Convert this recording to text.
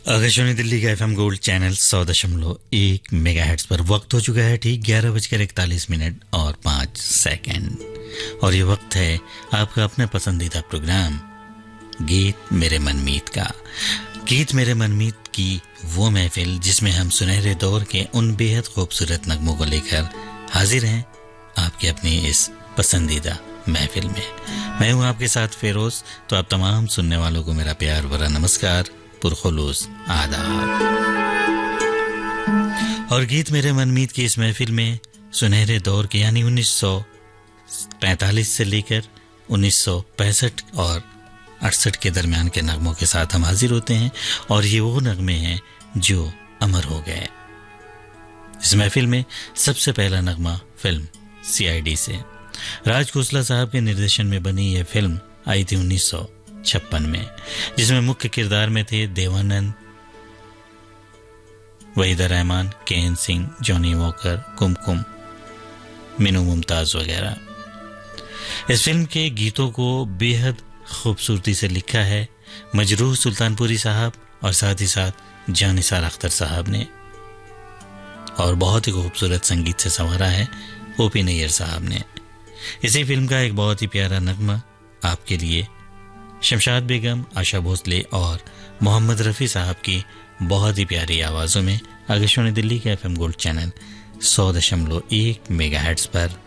आकाशवाणी दिल्ली का FM gold channel 100.1 megahertz पर वक्त हो चुका है ठीक 11:41 और 5 सेकंड। और ये वक्त है आपका अपना पसंदीदा प्रोग्राम गीत मेरे मनमीत का। गीत मेरे मनमीत की वो महफिल जिसमें हम सुनहरे दौर के उन बेहद खूबसूरत नगमों को लेकर हाजिर हैं आपके अपनी इस पसंदीदा महफिल में। मैं हूं आपके साथ फेरोज। तो आप तमाम सुनने वालों को मेरा प्यार भरा नमस्कार, पुरखुलूस आदाब। और गीत मेरे मनमीत की इस महफिल में सुनहरे दौर के यानी 1945 से लेकर 1965 और 68 के दरमियान के नगमों के साथ हम हाजिर होते हैं। और ये वो नगमे हैं जो अमर हो गए। इस महफिल में सबसे पहला नगमा फिल्म CID से राज खोसला साहब के निर्देशन में बनी यह फिल्म आई थी 1956 में, जिसमें मुख्य किरदार में थे Devanand, Waheeda Rehman, KN Singh, Johnny walker, कुमकुम, मीनू मुमताज वगैरह। इस फिल्म के गीतों को बेहद खूबसूरती से लिखा है मजरूह सुल्तानपुरी साहब और साथ ही साथ जानिसार अख्तर साहब ने, और बहुत ही खूबसूरत संगीत से संवारा है OP नैयर साहब ने। इसी फिल्म का एक बहुत ही प्यारा नगमा आपके लिए शमशाद बेगम, आशा भोसले और मोहम्मद रफ़ी साहब की बहुत ही प्यारी आवाज़ों में आकाशवाणी दिल्ली के FM गोल्ड चैनल 100.1 मेगाहर्ट्ज पर